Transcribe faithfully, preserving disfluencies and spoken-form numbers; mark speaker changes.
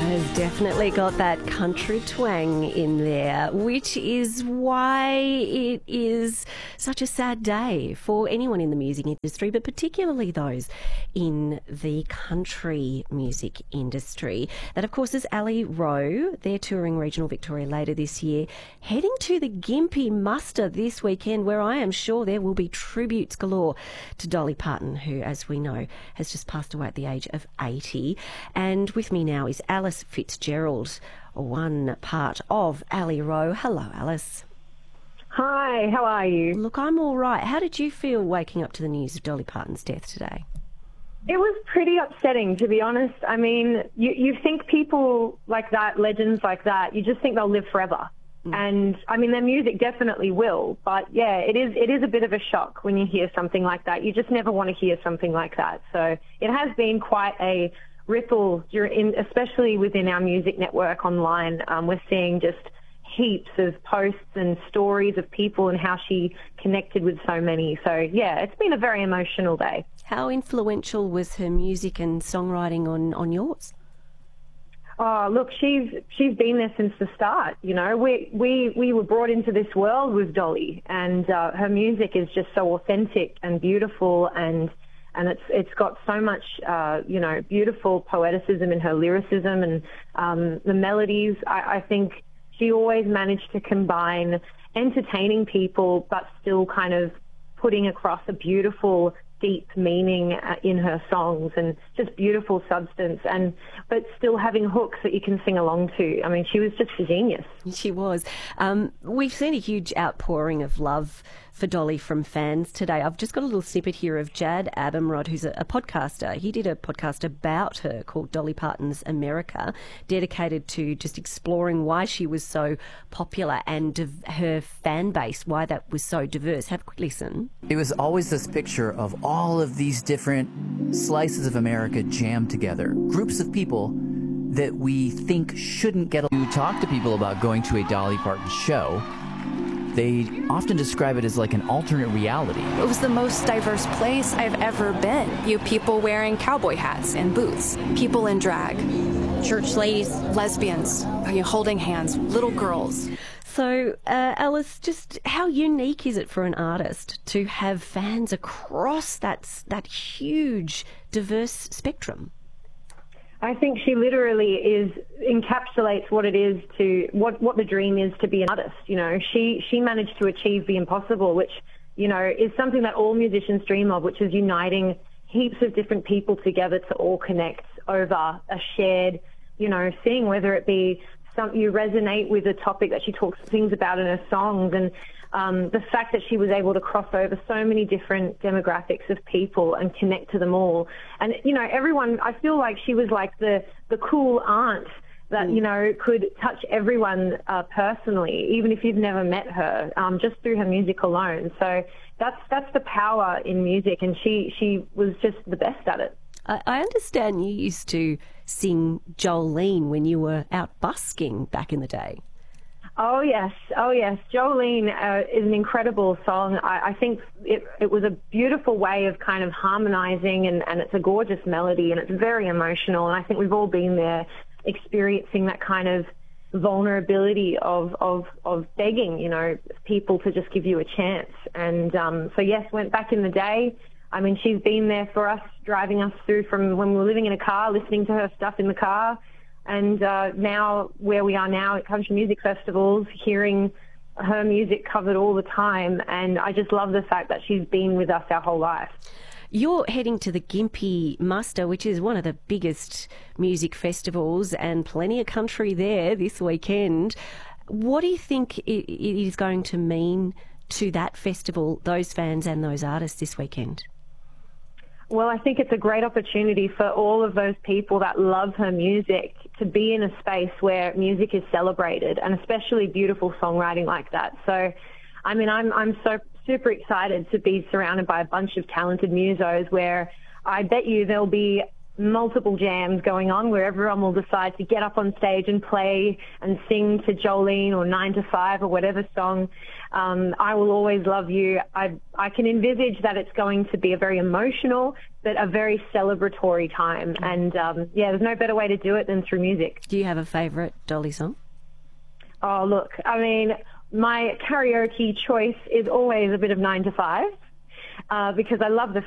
Speaker 1: Has definitely got that country twang in there, which is why it is such a sad day for anyone in the music industry, but particularly those in the country music industry. That, of course, is Ali Rowe. They're touring regional Victoria later this year, heading to the Gympie Muster this weekend, where I am sure there will be tributes galore to Dolly Parton, who, as we know, has just passed away at the age of eighty. And with me now is Alice Fitzgerald, one part of Ali Rowe. Hello, Alice.
Speaker 2: Hi, how are you?
Speaker 1: Look, I'm all right. How did you feel waking up to the news of Dolly Parton's death today?
Speaker 2: It was pretty upsetting, to be honest. I mean, you, you think people like that, legends like that, you just think they'll live forever. Mm. And, I mean, their music definitely will. But, yeah, it is it is a bit of a shock when you hear something like that. You just never want to hear something like that. So it has been quite a ripple, during, especially within our music network online. Um, we're seeing just heaps of posts and stories of people and how she connected with so many. So, yeah, it's been a very emotional day.
Speaker 1: How influential was her music and songwriting on, on yours?
Speaker 2: Oh, look, she's she's been there since the start. You know, we we, we were brought into this world with Dolly, and uh, her music is just so authentic and beautiful, and and it's it's got so much, uh, you know, beautiful poeticism in her lyricism and um, the melodies. I, I think she always managed to combine entertaining people, but still kind of putting across a beautiful, deep meaning uh, in her songs, and just beautiful substance, and but still having hooks that you can sing along to. I mean, she was just a genius.
Speaker 1: She was. Um, we've seen a huge outpouring of love for Dolly from fans today. I've just got a little snippet here of Jad Abumrad, who's a, a podcaster. He did a podcast about her called Dolly Parton's America, dedicated to just exploring why she was so popular and div- her fan base, why that was so diverse. Have a quick listen.
Speaker 3: It was always this picture of all of these different slices of America jammed together, groups of people that we think shouldn't get to talk to people about going to a Dolly Parton show. They often describe it as like an alternate reality.
Speaker 4: It was the most diverse place I've ever been. You people wearing cowboy hats and boots, people in drag, church ladies, lesbians, you know, holding hands, little girls.
Speaker 1: So, uh, Alice, just how unique is it for an artist to have fans across that that huge, diverse spectrum?
Speaker 2: I think she literally is encapsulates what it is to what what the dream is to be an artist. You know, she she managed to achieve the impossible, which, you know, is something that all musicians dream of, which is uniting heaps of different people together to all connect over a shared, you know, thing, whether it be some you resonate with the topic that she talks things about in her songs, and Um, the fact that she was able to cross over so many different demographics of people and connect to them all. And, you know, everyone, I feel like she was like the, the cool aunt that, you know, could touch everyone uh, personally, even if you've never met her, um, just through her music alone. So that's that's the power in music, and she, she was just the best at it.
Speaker 1: I, I understand you used to sing Jolene when you were out busking back in the day.
Speaker 2: Oh, yes. Oh, yes. Jolene uh, is an incredible song. I, I think it, it was a beautiful way of kind of harmonizing, and, and it's a gorgeous melody, and it's very emotional. And I think we've all been there experiencing that kind of vulnerability of, of, of begging, you know, people to just give you a chance. And um, so, yes, went back in the day. I mean, she's been there for us, driving us through from when we were living in a car, listening to her stuff in the car. And uh, now, where we are now at country music festivals, hearing her music covered all the time. And I just love the fact that she's been with us our whole life.
Speaker 1: You're heading to the Gympie Muster, which is one of the biggest music festivals, and plenty of country there this weekend. What do you think it is going to mean to that festival, those fans and those artists this weekend?
Speaker 2: Well, I think it's a great opportunity for all of those people that love her music to be in a space where music is celebrated, and especially beautiful songwriting like that. So, I mean, I'm I'm so super excited to be surrounded by a bunch of talented musos, where I bet you there'll be multiple jams going on where everyone will decide to get up on stage and play and sing to Jolene or Nine to Five or whatever song. Um, I Will Always Love You. I, I can envisage that it's going to be a very emotional, but a very celebratory time. And um, yeah, there's no better way to do it than through music.
Speaker 1: Do you have a favourite Dolly song?
Speaker 2: Oh, look, I mean, my karaoke choice is always a bit of nine to five uh, because I love the